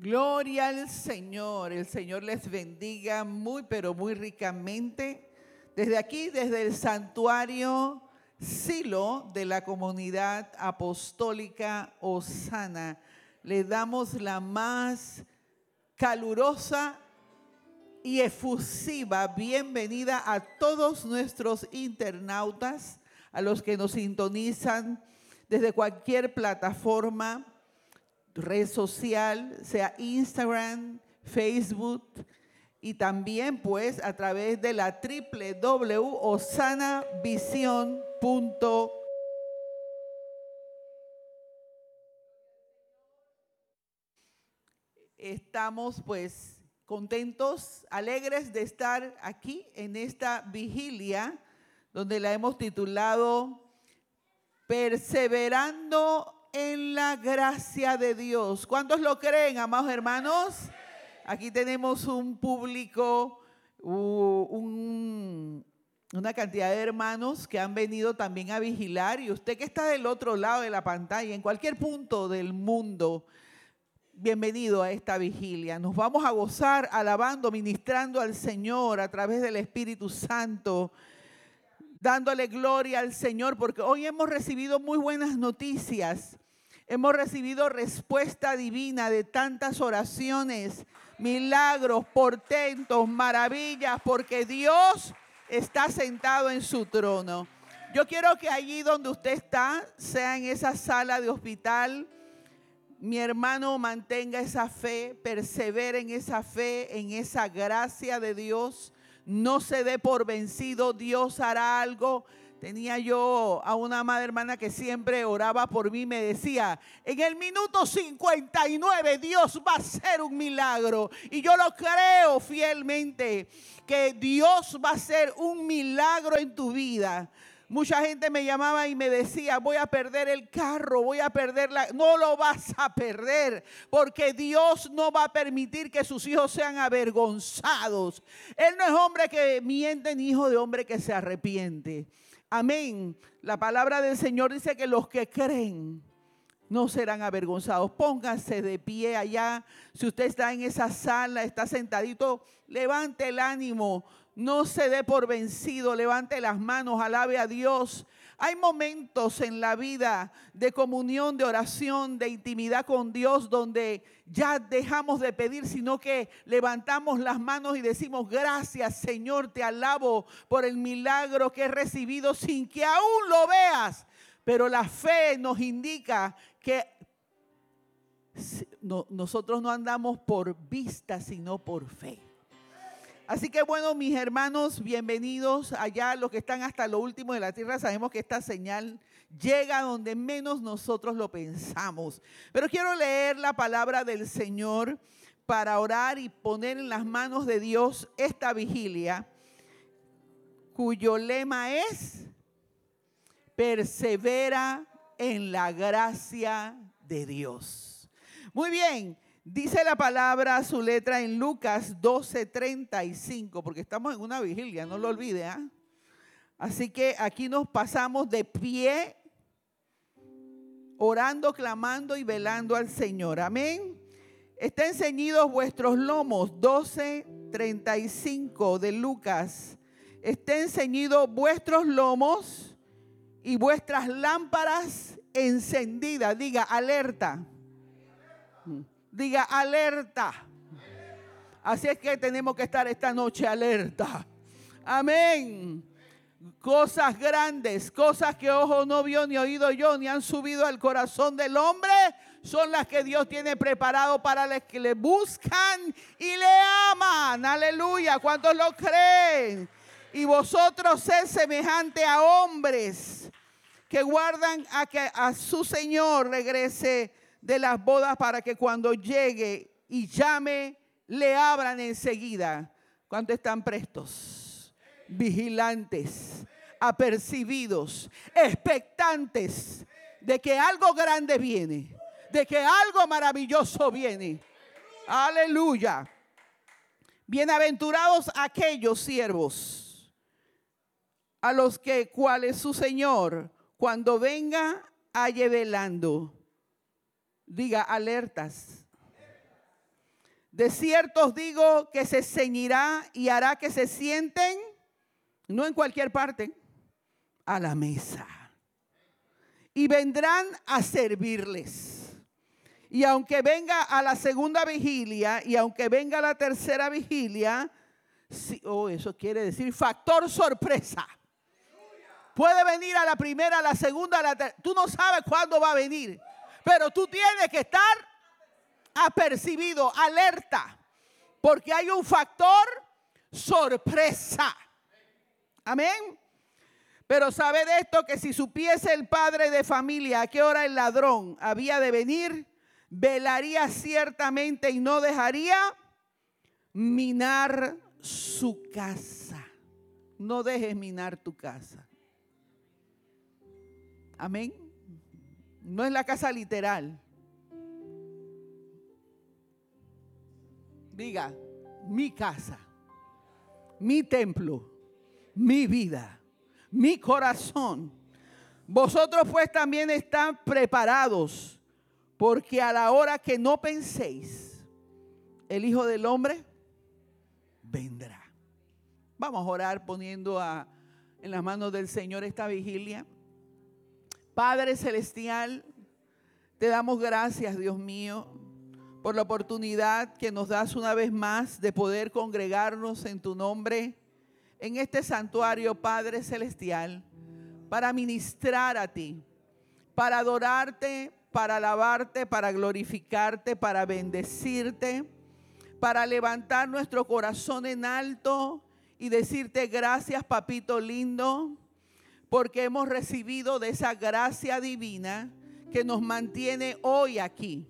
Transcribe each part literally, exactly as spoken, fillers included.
Gloria al Señor. El Señor les bendiga muy, pero muy ricamente. Desde aquí, desde el santuario Silo de la Comunidad Apostólica Osana, les damos la más calurosa y efusiva bienvenida a todos nuestros internautas, a los que nos sintonizan desde cualquier plataforma, red social, sea Instagram, Facebook, y también pues a través de la doble u doble u doble u punto osana visión punto com. Estamos pues contentos, alegres de estar aquí en esta vigilia, donde la hemos titulado Perseverando en la gracia de Dios. ¿Cuántos lo creen, amados hermanos? Aquí tenemos un público, uh, un, una cantidad de hermanos que han venido también a vigilar, y usted que está del otro lado de la pantalla, en cualquier punto del mundo, bienvenido a esta vigilia. Nos vamos a gozar alabando, ministrando al Señor a través del Espíritu Santo, dándole gloria al Señor, porque hoy hemos recibido muy buenas noticias. Hemos recibido respuesta divina de tantas oraciones, milagros, portentos, maravillas, porque Dios está sentado en su trono. Yo quiero que allí donde usted está, sea en esa sala de hospital, mi hermano mantenga esa fe, persevere en esa fe, en esa gracia de Dios. No se dé por vencido, Dios hará algo. Tenía yo a una amada hermana que siempre oraba por mí, me decía, en el minuto cincuenta y nueve Dios va a hacer un milagro. Y yo lo creo fielmente, que Dios va a hacer un milagro en tu vida. Mucha gente me llamaba y me decía, voy a perder el carro, voy a perder la... No lo vas a perder, porque Dios no va a permitir que sus hijos sean avergonzados. Él no es hombre que miente, ni hijo de hombre que se arrepiente. Amén. La palabra del Señor dice que los que creen no serán avergonzados. Pónganse de pie allá. Si usted está en esa sala, está sentadito, levante el ánimo. No se dé por vencido, levante las manos, alabe a Dios. Hay momentos en la vida de comunión, de oración, de intimidad con Dios, donde ya dejamos de pedir, sino que levantamos las manos y decimos, gracias Señor, te alabo por el milagro que he recibido sin que aún lo veas. Pero la fe nos indica que no, nosotros no andamos por vista, sino por fe. Así que bueno, mis hermanos, bienvenidos allá, los que están hasta lo último de la tierra. Sabemos que esta señal llega donde menos nosotros lo pensamos. Pero quiero leer la palabra del Señor para orar y poner en las manos de Dios esta vigilia, cuyo lema es, persevera en la gracia de Dios. Muy bien. Dice la palabra, su letra en Lucas doce treinta y cinco, porque estamos en una vigilia, no lo olvide, ¿eh? Así que aquí nos pasamos de pie, orando, clamando y velando al Señor. Amén. Estén ceñidos vuestros lomos, doce treinta y cinco de Lucas. Estén ceñidos vuestros lomos y vuestras lámparas encendidas. Diga, alerta. Diga, alerta. Así es que tenemos que estar esta noche alerta. Amén. Cosas grandes, cosas que ojo no vio, ni oído yo, ni han subido al corazón del hombre, son las que Dios tiene preparado para los que le buscan y le aman. Aleluya. ¿Cuántos lo creen? Y vosotros sed semejante a hombres que guardan a que a su Señor regrese de las bodas, para que cuando llegue y llame, le abran enseguida. ¿Cuántos están prestos? Vigilantes, apercibidos, expectantes de que algo grande viene, de que algo maravilloso viene. Aleluya. Bienaventurados aquellos siervos a los que cuales su Señor, cuando venga, halle velando. Diga, alertas. De cierto os digo que se ceñirá y hará que se sienten, no en cualquier parte, a la mesa. Y vendrán a servirles. Y aunque venga a la segunda vigilia y aunque venga a la tercera vigilia, sí, oh, eso quiere decir factor sorpresa. Puede venir a la primera, a la segunda, a la tercera. Tú no sabes cuándo va a venir, pero tú tienes que estar apercibido, alerta, porque hay un factor sorpresa. Amén. Pero sabe de esto, que si supiese el padre de familia a qué hora el ladrón había de venir, velaría ciertamente y no dejaría minar su casa. No dejes minar tu casa. Amén. No es la casa literal. Diga, mi casa, mi templo, mi vida, mi corazón. Vosotros pues también están preparados, porque a la hora que no penséis, el Hijo del Hombre vendrá. Vamos a orar poniendo a, en las manos del Señor esta vigilia. Padre Celestial, te damos gracias, Dios mío, por la oportunidad que nos das una vez más de poder congregarnos en tu nombre, en este santuario, Padre Celestial, para ministrar a ti, para adorarte, para alabarte, para glorificarte, para bendecirte, para levantar nuestro corazón en alto y decirte gracias, papito lindo, porque hemos recibido de esa gracia divina que nos mantiene hoy aquí.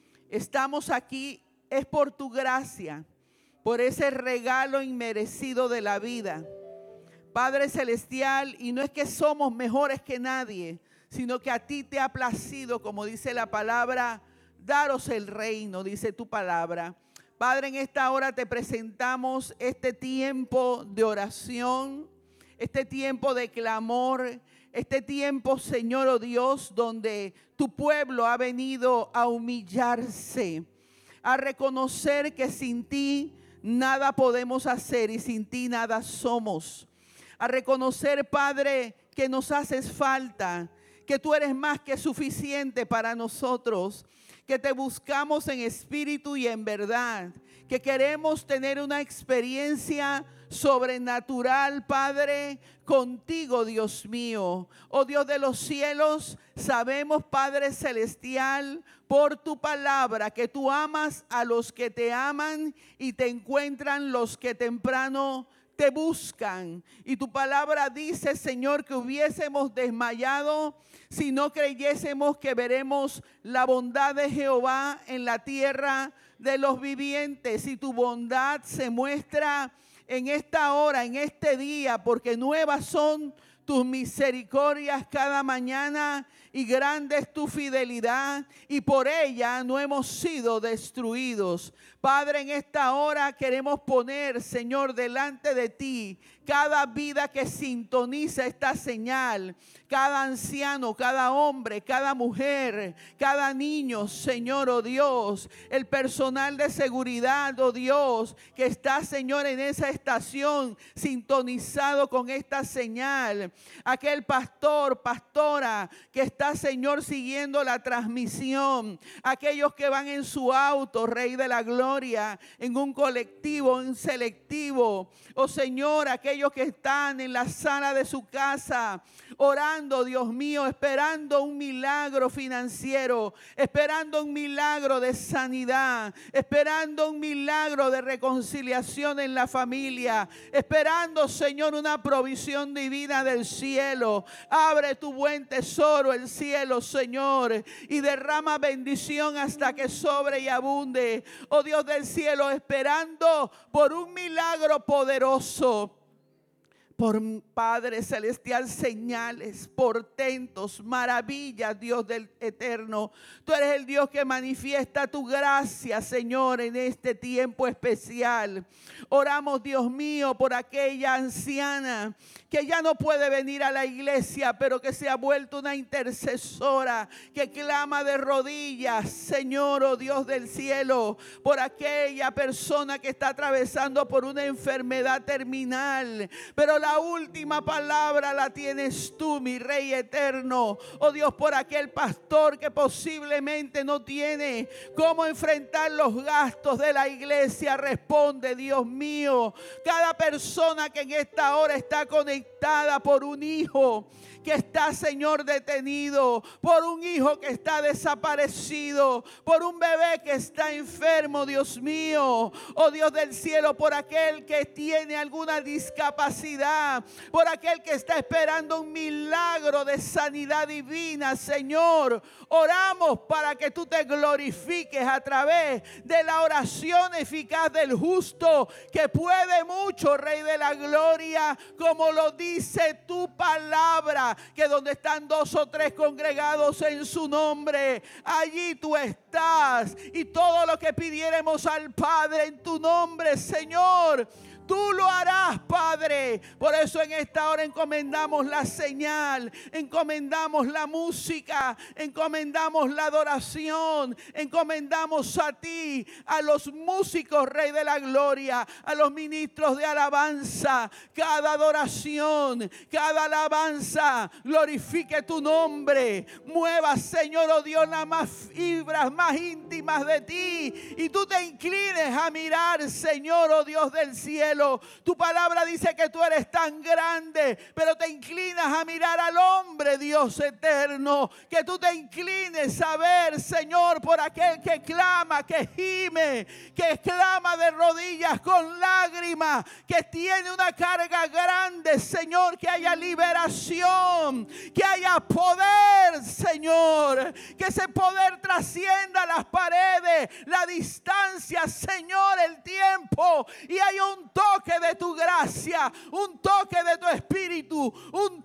Estamos aquí es por tu gracia, por ese regalo inmerecido de la vida. Padre Celestial, y no es que somos mejores que nadie, sino que a ti te ha placido, como dice la palabra, daros el reino, dice tu palabra. Padre, en esta hora te presentamos este tiempo de oración, este tiempo de clamor, este tiempo, Señor, oh Dios, donde tu pueblo ha venido a humillarse, a reconocer que sin ti nada podemos hacer y sin ti nada somos. A reconocer, Padre, que nos haces falta, que tú eres más que suficiente para nosotros, que te buscamos en espíritu y en verdad, que queremos tener una experiencia sobrenatural, Padre, contigo, Dios mío. Oh Dios de los cielos, sabemos, Padre Celestial, por tu palabra, que tú amas a los que te aman y te encuentran los que temprano te buscan. Y tu palabra dice, Señor, que hubiésemos desmayado si no creyésemos que veremos la bondad de Jehová en la tierra de los vivientes. Y tu bondad se muestra en esta hora, en este día, porque nuevas son tus misericordias cada mañana y grande es tu fidelidad, y por ella no hemos sido destruidos. Padre, en esta hora queremos poner, Señor, delante de ti cada vida que sintoniza esta señal, cada anciano, cada hombre, cada mujer, cada niño, Señor, oh Dios, el personal de seguridad, oh Dios, que está, Señor, en esa estación sintonizado con esta señal, aquel pastor, pastora que está, Señor, siguiendo la transmisión, aquellos que van en su auto, Rey de la Gloria, en un colectivo, en selectivo, oh Señor, aquellos que están en la sala de su casa, orando, Dios mío, esperando un milagro financiero, esperando un milagro de sanidad, esperando un milagro de reconciliación en la familia, esperando, Señor, una provisión divina del cielo. Abre tu buen tesoro, el cielo, Señor, y derrama bendición hasta que sobre y abunde. Oh Dios del cielo, esperando por un milagro poderoso. por Padre Celestial, señales, portentos, maravillas, Dios del eterno. Tú eres el Dios que manifiesta tu gracia, Señor, en este tiempo especial. Oramos, Dios mío, por aquella anciana que ya no puede venir a la iglesia, pero que se ha vuelto una intercesora, que clama de rodillas, Señor, oh Dios del cielo, por aquella persona que está atravesando por una enfermedad terminal, pero la última palabra la tienes tú, mi Rey eterno. Oh Dios, por aquel pastor que posiblemente no tiene cómo enfrentar los gastos de la iglesia, responde, Dios mío. Cada persona que en esta hora está conectada por un hijo que está, Señor, detenido, por un hijo que está desaparecido, por un bebé que está enfermo, Dios mío, oh Dios del cielo, por aquel que tiene alguna discapacidad, por aquel que está esperando un milagro de sanidad divina, Señor, oramos para que tú te glorifiques a través de la oración eficaz del justo, que puede mucho, Rey de la gloria, como lo dice tu palabra, que donde están dos o tres congregados en su nombre, allí tú estás. Y todo lo que pidiéremos al Padre en tu nombre, Señor, tú lo harás, Padre. Por eso en esta hora encomendamos la señal, encomendamos la música, encomendamos la adoración, encomendamos a ti, a los músicos, Rey de la gloria, a los ministros de alabanza. Cada adoración, cada alabanza glorifique tu nombre. Mueva, Señor, oh Dios, las más fibras más íntimas de ti, y tú te inclines a mirar, Señor, oh Dios del cielo. Tu palabra dice que tú eres tan grande, pero te inclinas a mirar al hombre, Dios eterno. Que tú te inclines a ver, Señor, por aquel que clama, que gime, que clama de rodillas con lágrimas, que tiene una carga grande, Señor. Que haya liberación, que haya poder, Señor. Que ese poder trascienda las paredes, la distancia, Señor, el tiempo, y haya un toque de tu gracia, un toque de tu espíritu, un